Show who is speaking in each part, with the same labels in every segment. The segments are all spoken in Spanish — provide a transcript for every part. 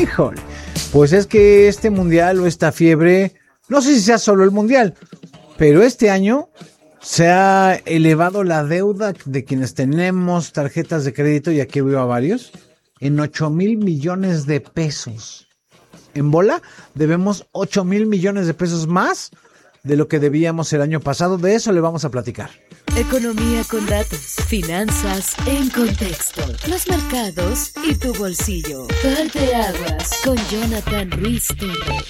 Speaker 1: Híjole, pues es que este mundial o esta fiebre, no sé si sea solo el mundial, pero este año se ha elevado la deuda de quienes tenemos tarjetas de crédito, y aquí veo a varios, en 8,000 millones de pesos. En bola debemos 8,000 millones de pesos más de lo que debíamos el año pasado. De eso le vamos a platicar.
Speaker 2: Economía con datos, finanzas en contexto, los mercados y tu bolsillo. Parteaguas con Jonathan Ruiz Torres.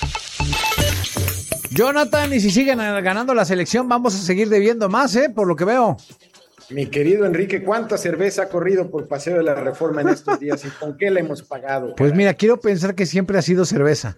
Speaker 1: Jonathan, y si siguen ganando la selección, vamos a seguir debiendo más, por lo que veo.
Speaker 3: Mi querido Enrique, ¿cuánta cerveza ha corrido por Paseo de la Reforma en estos días y con qué le hemos pagado?
Speaker 1: Pues mira, quiero pensar que siempre ha sido cerveza.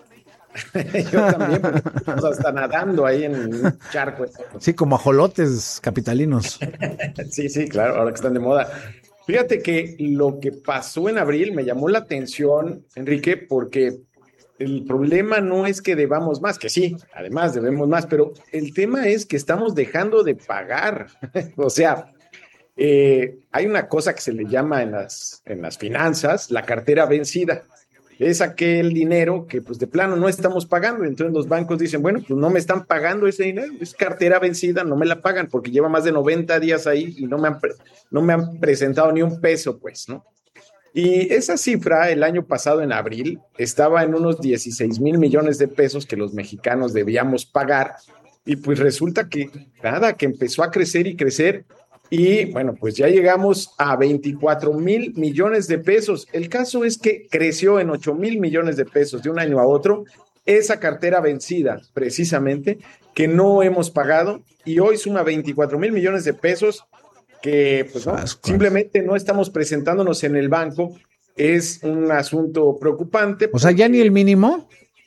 Speaker 3: Yo también, porque estamos hasta nadando ahí en un charco.
Speaker 1: Sí, como ajolotes capitalinos.
Speaker 3: Sí, claro, ahora que están de moda. Fíjate que lo que pasó en abril me llamó la atención, Enrique, porque el problema no es que debamos más, que sí, además debemos más, pero el tema es que estamos dejando de pagar. O sea, hay una cosa que se le llama en las finanzas la cartera vencida. Es aquel dinero que pues de plano no estamos pagando. Entonces los bancos dicen, bueno, pues no me están pagando ese dinero, es cartera vencida, no me la pagan porque lleva más de 90 días ahí y no me han presentado ni un peso, pues, ¿no? Y esa cifra el año pasado en abril estaba en unos 16,000 millones de pesos que los mexicanos debíamos pagar, y pues resulta que nada, que empezó a crecer y crecer. Y bueno, pues ya llegamos a 24,000 millones de pesos. El caso es que creció en 8,000 millones de pesos de un año a otro esa cartera vencida, precisamente, que no hemos pagado, y hoy suma 24,000 millones de pesos que pues no, simplemente no estamos presentándonos en el banco. Es un asunto preocupante.
Speaker 1: O sea, ya ni el mínimo.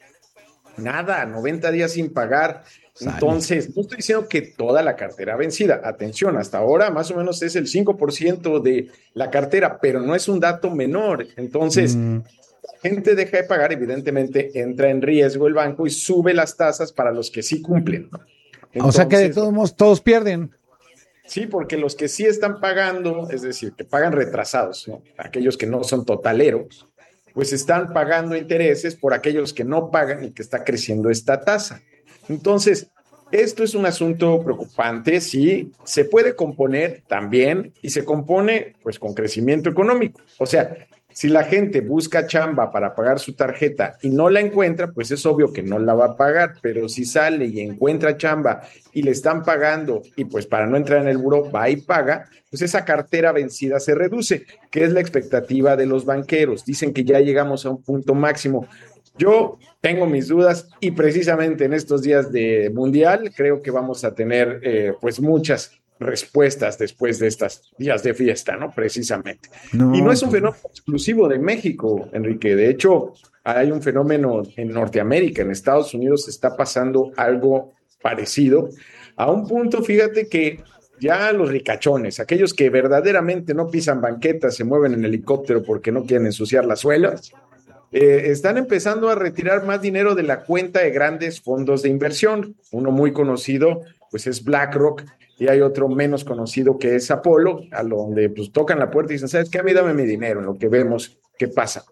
Speaker 3: Nada, 90 días sin pagar. Entonces, no estoy diciendo que toda la cartera vencida, atención, hasta ahora más o menos es el 5% de la cartera, pero no es un dato menor. Entonces, la gente deja de pagar, evidentemente entra en riesgo el banco y sube las tasas para los que sí cumplen. Entonces,
Speaker 1: o sea que de todos modos todos pierden.
Speaker 3: Sí, porque los que sí están pagando, es decir, que pagan retrasados, ¿no? Aquellos que no son totaleros, pues están pagando intereses por aquellos que no pagan y que está creciendo esta tasa. Entonces, esto es un asunto preocupante. Sí, se puede componer también, y se compone pues con crecimiento económico. O sea, si la gente busca chamba para pagar su tarjeta y no la encuentra, pues es obvio que no la va a pagar, pero si sale y encuentra chamba y le están pagando y pues para no entrar en el buró va y paga, pues esa cartera vencida se reduce, que es la expectativa de los banqueros. Dicen que ya llegamos a un punto máximo. Yo tengo mis dudas, y precisamente en estos días de mundial creo que vamos a tener pues muchas respuestas después de estos días de fiesta, ¿no? Precisamente. Y no es un fenómeno exclusivo de México, Enrique. De hecho, hay un fenómeno en Norteamérica. En Estados Unidos está pasando algo parecido, a un punto, fíjate, que ya los ricachones, aquellos que verdaderamente no pisan banquetas, se mueven en helicóptero porque no quieren ensuciar las suelas, están empezando a retirar más dinero de la cuenta de grandes fondos de inversión. Uno muy conocido pues es BlackRock, y hay otro menos conocido que es Apollo, a donde pues tocan la puerta y dicen, ¿sabes qué? A mí dame mi dinero, en lo que vemos qué pasa.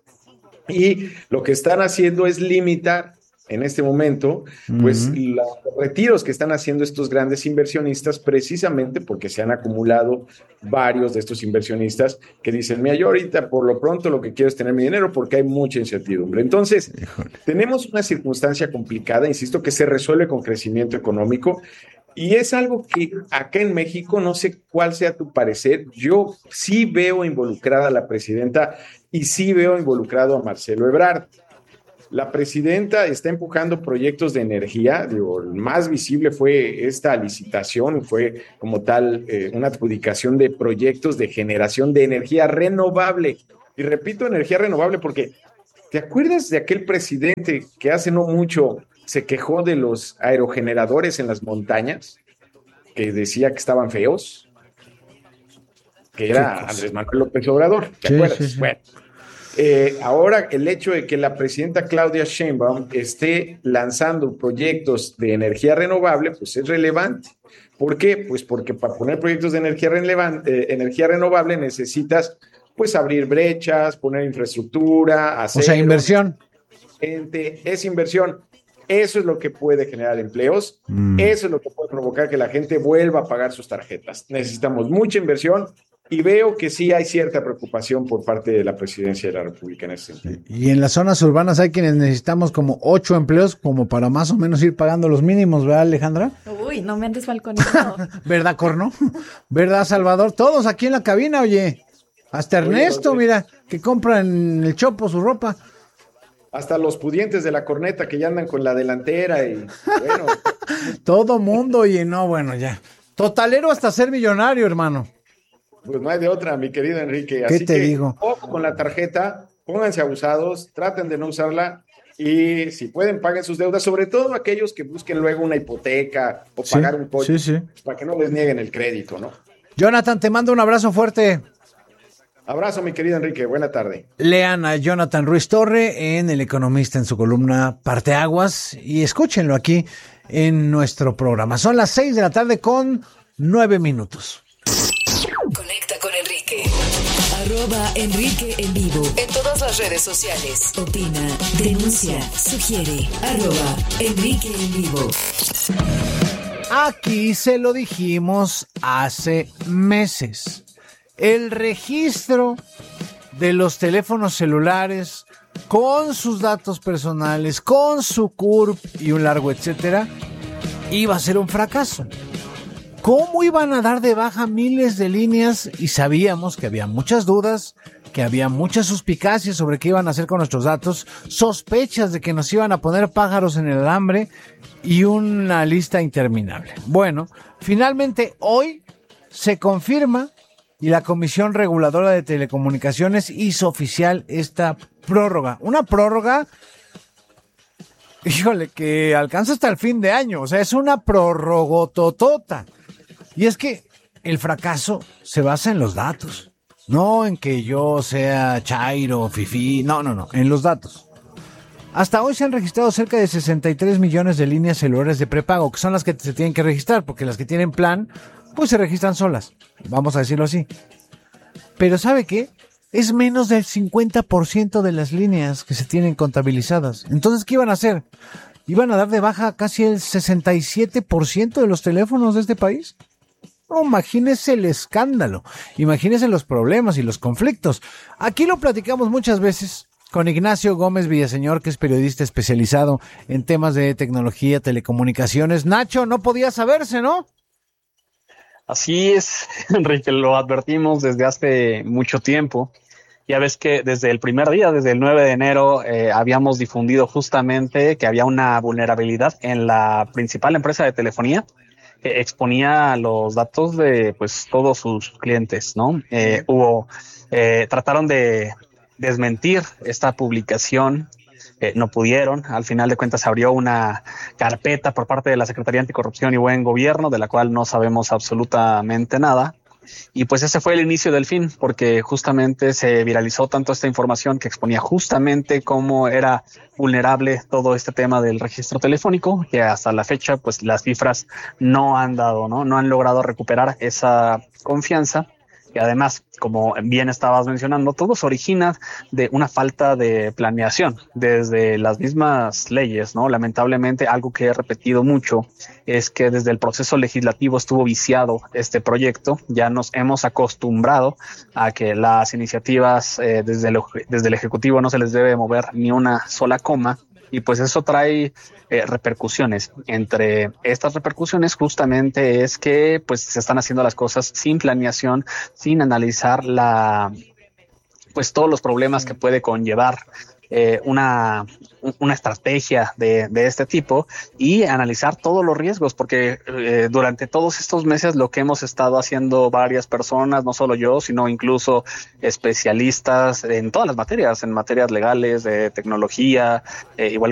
Speaker 3: Y lo que están haciendo es limitar en este momento pues los retiros que están haciendo estos grandes inversionistas, precisamente porque se han acumulado varios de estos inversionistas que dicen, mira, yo ahorita por lo pronto lo que quiero es tener mi dinero porque hay mucha incertidumbre. Entonces, tenemos una circunstancia complicada, insisto, que se resuelve con crecimiento económico. Y es algo que acá en México, no sé cuál sea tu parecer, yo sí veo involucrada a la presidenta y sí veo involucrado a Marcelo Ebrard. La presidenta está empujando proyectos de energía. Digo, el más visible fue esta licitación, fue como tal una adjudicación de proyectos de generación de energía renovable. Y repito, energía renovable porque, ¿te acuerdas de aquel presidente que hace no mucho se quejó de los aerogeneradores en las montañas, que decía que estaban feos? Que era Andrés Manuel López Obrador, ¿te acuerdas? Sí. Bueno, ahora el hecho de que la presidenta Claudia Sheinbaum esté lanzando proyectos de energía renovable, pues es relevante. ¿Por qué? Pues porque para poner proyectos de energía renovable necesitas pues abrir brechas, poner infraestructura, hacer...
Speaker 1: O sea, inversión.
Speaker 3: Es inversión. Eso es lo que puede generar empleos. Eso es lo que puede provocar que la gente vuelva a pagar sus tarjetas. Necesitamos mucha inversión y veo que sí hay cierta preocupación por parte de la Presidencia de la República en ese sentido.
Speaker 1: Y en las zonas urbanas hay quienes necesitamos como 8 empleos como para más o menos ir pagando los mínimos, ¿verdad, Alejandra?
Speaker 4: Uy, no me andes balconeando.
Speaker 1: ¿Verdad, Corno? ¿Verdad, Salvador? Todos aquí en la cabina, oye. Hasta Ernesto, mira, que compra en el Chopo su ropa.
Speaker 3: Hasta los pudientes de la corneta que ya andan con la delantera y bueno.
Speaker 1: Todo mundo, oye, no, bueno, ya. Totalero hasta ser millonario, hermano.
Speaker 3: Pues no hay de otra, mi querido Enrique.
Speaker 1: ¿Qué
Speaker 3: Así
Speaker 1: te
Speaker 3: que,
Speaker 1: digo?
Speaker 3: ojo con la tarjeta, pónganse abusados, traten de no usarla y si pueden paguen sus deudas, sobre todo aquellos que busquen luego una hipoteca o pagar un coche, para que no les nieguen el crédito, ¿no?
Speaker 1: Jonathan, te mando un abrazo fuerte.
Speaker 3: Abrazo, mi querido Enrique. Buena tarde.
Speaker 1: Lean a Jonathan Ruiz Torre en El Economista en su columna Parteaguas y escúchenlo aquí en nuestro programa. Son las 6 de la tarde con 9 minutos.
Speaker 2: Conecta con Enrique. @Enrique en vivo. En todas las redes sociales. Opina, denuncia, sugiere. @Enrique en vivo.
Speaker 1: Aquí se lo dijimos hace meses. El registro de los teléfonos celulares con sus datos personales, con su CURP y un largo etcétera, iba a ser un fracaso. ¿Cómo iban a dar de baja miles de líneas? Y sabíamos que había muchas dudas, que había muchas suspicacias sobre qué iban a hacer con nuestros datos, sospechas de que nos iban a poner pájaros en el alambre y una lista interminable. Bueno, finalmente hoy se confirma y la Comisión Reguladora de Telecomunicaciones hizo oficial esta prórroga. Una prórroga, híjole, que alcanza hasta el fin de año. O sea, es una prorrogototota. Y es que el fracaso se basa en los datos. No en que yo sea chairo, fifí. No, en los datos. Hasta hoy se han registrado cerca de 63 millones de líneas celulares de prepago, que son las que se tienen que registrar, porque las que tienen plan, pues se registran solas. Vamos a decirlo así. Pero ¿sabe qué? Es menos del 50% de las líneas que se tienen contabilizadas. Entonces, ¿qué iban a hacer? ¿Iban a dar de baja casi el 67% de los teléfonos de este país? No, imagínese el escándalo, imagínese los problemas y los conflictos. Aquí lo platicamos muchas veces con Ignacio Gómez Villaseñor, que es periodista especializado en temas de tecnología, telecomunicaciones. Nacho, no podía saberse, ¿no?
Speaker 5: Así es, Enrique, lo advertimos desde hace mucho tiempo. Ya ves que desde el primer día, desde el 9 de enero, habíamos difundido justamente que había una vulnerabilidad en la principal empresa de telefonía que exponía los datos de pues todos sus clientes, ¿no? Trataron de desmentir esta publicación. No pudieron. Al final de cuentas se abrió una carpeta por parte de la Secretaría Anticorrupción y Buen Gobierno, de la cual no sabemos absolutamente nada. Y pues ese fue el inicio del fin, porque justamente se viralizó tanto esta información que exponía justamente cómo era vulnerable todo este tema del registro telefónico, que hasta la fecha pues las cifras no han dado, no han logrado recuperar esa confianza. Y además, como bien estabas mencionando, todo se origina de una falta de planeación desde las mismas leyes, ¿no? Lamentablemente, algo que he repetido mucho es que desde el proceso legislativo estuvo viciado este proyecto. Ya nos hemos acostumbrado a que las iniciativas desde el Ejecutivo no se les debe mover ni una sola coma. Y pues eso trae repercusiones. Entre estas repercusiones justamente es que pues se están haciendo las cosas sin planeación, sin analizar pues todos los problemas que puede conllevar una estrategia de este tipo y analizar todos los riesgos, porque durante todos estos meses lo que hemos estado haciendo varias personas, no solo yo, sino incluso especialistas en todas las materias, en materias legales, de tecnología, igual